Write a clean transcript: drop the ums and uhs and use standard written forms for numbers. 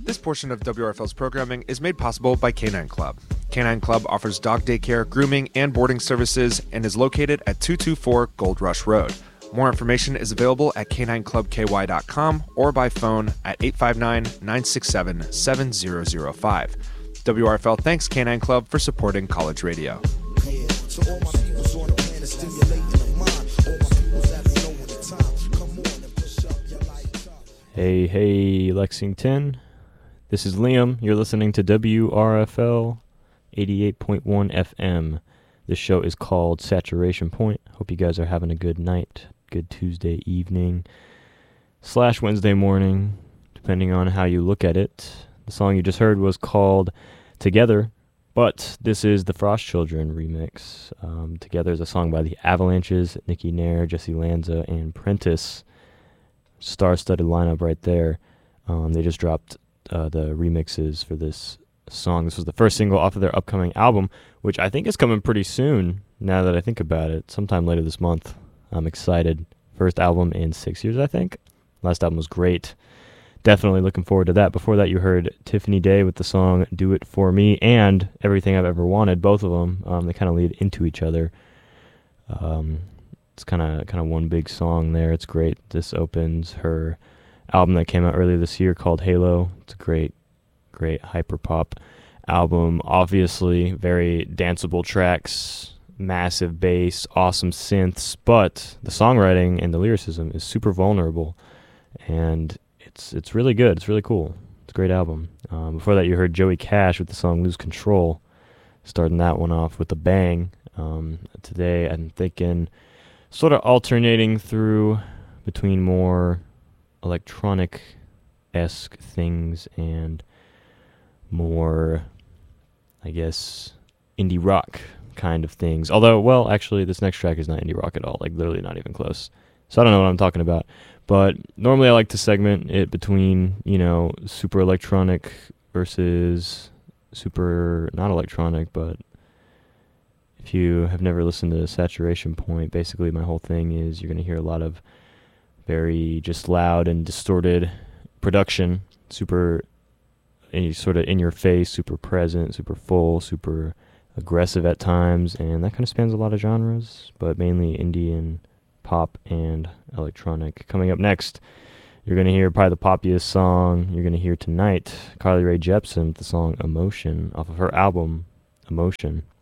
This portion of WRFL's programming is made possible by Canine Club. Canine Club offers dog daycare, grooming, and boarding services and is located at 224 Gold Rush Road. More information is available at canineclubky.com or by phone at 859-967-7005. WRFL thanks Canine Club for supporting college radio. Hey, Lexington. This is Liam. You're listening to WRFL 88.1 FM. This show is called Saturation Point. Hope you guys are having a good night, good Tuesday evening / Wednesday morning, depending on how you look at it. The song you just heard was called Together, but this is the Frost Children remix. Together is a song by the Avalanches, Nikki Nair, Jesse Lanza, and Prentice. Star-studded lineup right there. They just dropped the remixes for this song. This was the first single off of their upcoming album, which I think is coming pretty soon, now that I think about it. Sometime later this month. I'm excited. First album in 6 years, I think. Last album was great. Definitely looking forward to that. Before that, you heard Tiffany Day with the song Do It For Me and Everything I've Ever Wanted. Both of them, they kind of lead into each other. It's kind of one big song there. It's great. This opens her album that came out earlier this year called Halo. It's a great hyperpop album. Obviously, very danceable tracks, massive bass, awesome synths, but the songwriting and the lyricism is super vulnerable, and it's really good. It's really cool. It's a great album. Before that, you heard Joey Cash with the song Lose Control, starting that one off with a bang. Today, I'm thinking sort of alternating through between more electronic-esque things and more, I guess, indie rock kind of things. Although, well, actually, this next track is not indie rock at all, like literally not even close. So I don't know what I'm talking about. But normally I like to segment it between, super electronic versus super not electronic, but if you have never listened to Saturation Point, basically my whole thing is you're going to hear a lot of very just loud and distorted production, super sort of in your face, super present, super full, super aggressive at times, and that kind of spans a lot of genres, but mainly indie and pop and electronic. Coming up next, you're going to hear probably the poppiest song you're going to hear tonight, Carly Rae Jepsen with the song Emotion off of her album Emotion.